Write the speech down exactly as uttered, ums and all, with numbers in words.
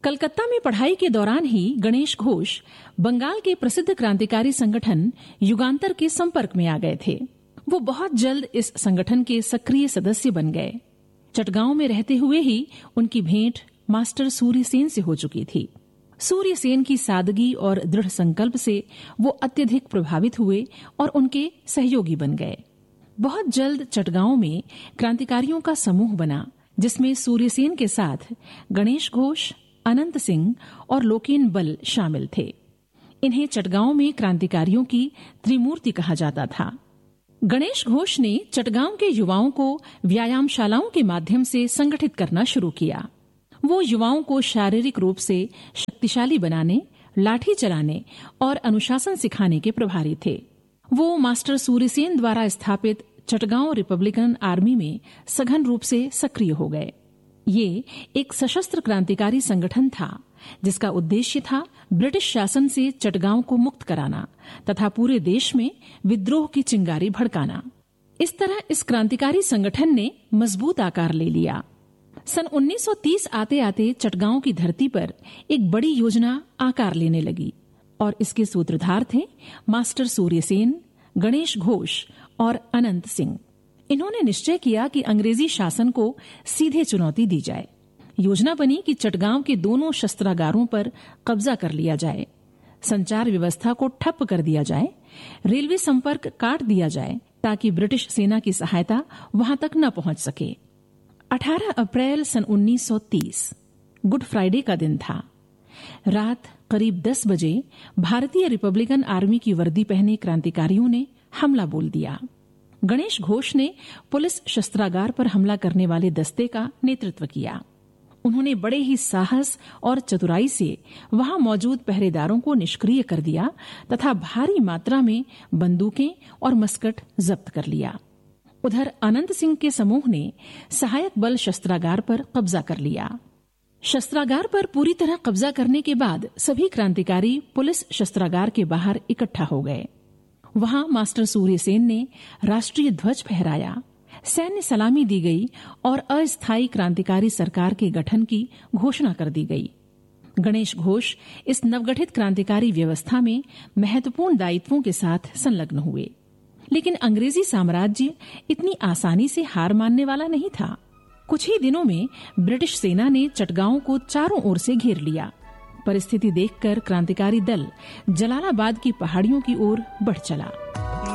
कलकत्ता में पढ़ाई के दौरान ही गणेश घोष बंगाल के प्रसिद्ध क्रांतिकारी संगठन युगांतर के संपर्क में आ गए थे। वो बहुत जल्द इस संगठन के सक्रिय सदस्य बन गए। चटगांव में रहते हुए ही उनकी भेंट मास्टर सूर्य सेन से हो चुकी थी। सूर्य सेन की सादगी और दृढ़ संकल्प से वो अत्यधिक प्रभावित हुए और उनके सहयोगी बन गए। बहुत जल्द चटगांव में क्रांतिकारियों का समूह बना, जिसमें सूर्य सेन के साथ गणेश घोष, अनंत सिंह और लोकेन बल शामिल थे। इन्हें चटगांव में क्रांतिकारियों की त्रिमूर्ति कहा जाता था। गणेश घोष ने चटगांव के युवाओं को व्यायामशालाओं के माध्यम से संगठित करना शुरू किया। वो युवाओं को शारीरिक रूप से शक्तिशाली बनाने, लाठी चलाने और अनुशासन सिखाने के प्रभारी थे। वो मास्टर सूर्यसेन द्वारा स्थापित चटगांव रिपब्लिकन आर्मी में सघन रूप से सक्रिय हो गए। ये एक सशस्त्र क्रांतिकारी संगठन था जिसका उद्देश्य था ब्रिटिश शासन से चटगांव को मुक्त कराना तथा पूरे देश में विद्रोह की चिंगारी भड़काना। इस तरह इस क्रांतिकारी संगठन ने मजबूत आकार ले लिया। सन उन्नीस सौ तीस आते आते चटगांव की धरती पर एक बड़ी योजना आकार लेने लगी और इसके सूत्रधार थे मास्टर सूर्यसेन, गणेश घोष और अनंत सिंह। इन्होंने निश्चय किया कि अंग्रेजी शासन को सीधे चुनौती दी जाए। योजना बनी कि चटगांव के दोनों शस्त्रागारों पर कब्जा कर लिया जाए, संचार व्यवस्था को ठप कर दिया जाए, रेलवे संपर्क काट दिया जाए ताकि ब्रिटिश सेना की सहायता वहां तक न पहुंच सके। अठारह अप्रैल सन उन्नीस सौ तीस गुड फ्राइडे का दिन था। रात करीब दस बजे भारतीय रिपब्लिकन आर्मी की वर्दी पहने क्रांतिकारियों ने हमला बोल दिया। गणेश घोष ने पुलिस शस्त्रागार पर हमला करने वाले दस्ते का नेतृत्व किया। उन्होंने बड़े ही साहस और चतुराई से वहां मौजूद पहरेदारों को निष्क्रिय कर दिया तथा भारी मात्रा में बंदूकें और मस्कट जब्त कर लिया। उधर अनंत सिंह के समूह ने सहायक बल शस्त्रागार पर कब्जा कर लिया। शस्त्रागार पर पूरी तरह कब्जा करने के बाद सभी क्रांतिकारी पुलिस शस्त्रागार के बाहर इकट्ठा हो गए। वहां मास्टर सूर्यसेन ने राष्ट्रीय ध्वज फहराया, सैन्य सलामी दी गई और अस्थायी क्रांतिकारी सरकार के गठन की घोषणा कर दी गई। गणेश घोष इस नवगठित क्रांतिकारी व्यवस्था में महत्वपूर्ण दायित्वों के साथ संलग्न हुए। लेकिन अंग्रेजी साम्राज्य इतनी आसानी से हार मानने वाला नहीं था। कुछ ही दिनों में ब्रिटिश सेना ने चटगांव को चारों ओर से घेर लिया। परिस्थिति देखकर क्रांतिकारी दल जलालाबाद की पहाड़ियों की ओर बढ़ चला।